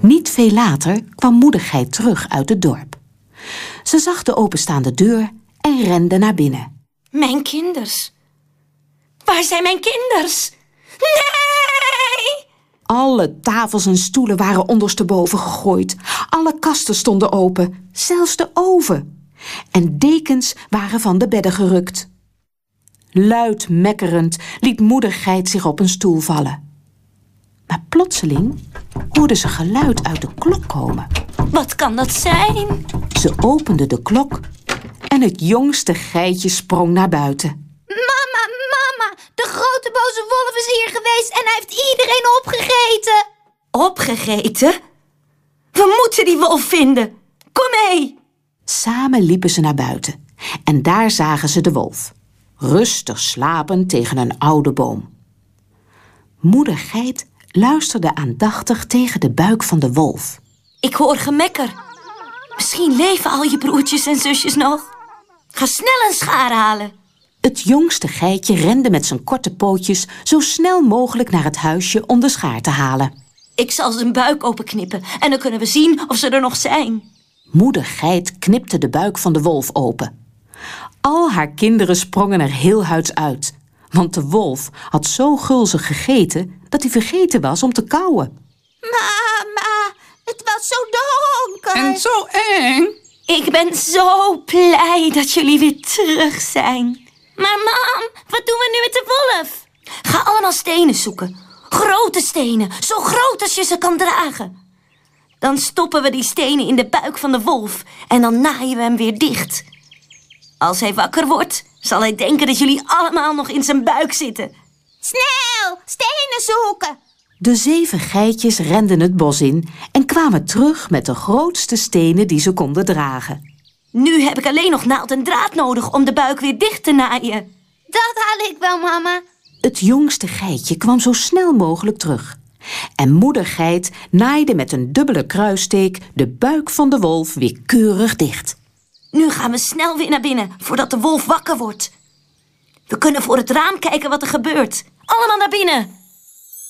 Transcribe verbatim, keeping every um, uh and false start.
Niet veel later kwam moeder geit terug uit het dorp. Ze zag de openstaande deur en rende naar binnen. Mijn kinders. Waar zijn mijn kinders? Nee! Alle tafels en stoelen waren ondersteboven gegooid. Alle kasten stonden open, zelfs de oven. En dekens waren van de bedden gerukt. Luid mekkerend liet moeder geit zich op een stoel vallen. Maar plotseling hoorde ze geluid uit de klok komen. Wat kan dat zijn? Ze opende de klok en het jongste geitje sprong naar buiten. Mama, mama, de grote boze wolf is hier geweest en hij heeft iedereen opgegeten. Opgegeten? We moeten die wolf vinden. Kom mee! Samen liepen ze naar buiten en daar zagen ze de wolf, rustig slapend tegen een oude boom. Moeder geit luisterde aandachtig tegen de buik van de wolf. Ik hoor gemekker. Misschien leven al je broertjes en zusjes nog. Ga snel een schaar halen. Het jongste geitje rende met zijn korte pootjes zo snel mogelijk naar het huisje om de schaar te halen. Ik zal zijn buik openknippen en dan kunnen we zien of ze er nog zijn. Moeder geit knipte de buik van de wolf open. Al haar kinderen sprongen er heel huids uit, want de wolf had zo gulzig gegeten dat hij vergeten was om te kauwen. Mama, het was zo donker. En zo eng. Ik ben zo blij dat jullie weer terug zijn. Maar mam, wat doen we nu met de wolf? Ga allemaal stenen zoeken. Grote stenen, zo groot als je ze kan dragen. Dan stoppen we die stenen in de buik van de wolf en dan naaien we hem weer dicht. Als hij wakker wordt, zal hij denken dat jullie allemaal nog in zijn buik zitten. Snel, stenen zoeken. De zeven geitjes renden het bos in en kwamen terug met de grootste stenen die ze konden dragen. Nu heb ik alleen nog naald en draad nodig om de buik weer dicht te naaien. Dat haal ik wel, mama. Het jongste geitje kwam zo snel mogelijk terug. En moeder geit naaide met een dubbele kruissteek de buik van de wolf weer keurig dicht. Nu gaan we snel weer naar binnen, voordat de wolf wakker wordt. We kunnen voor het raam kijken wat er gebeurt. Allemaal naar binnen.